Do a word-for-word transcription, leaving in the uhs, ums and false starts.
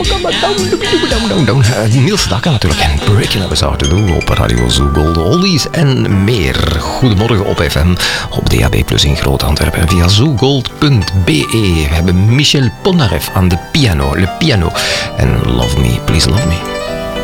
Niels Dakka natuurlijk en Breaking Up is Hard to Do op Radio Zoo Gold Oldies en meer. Goedemorgen op F M, op D A B plus in Groot-Antwerpen en via zoogold punt b e. We hebben Michel Polnareff aan de piano, le piano en Love Me, Please Love Me.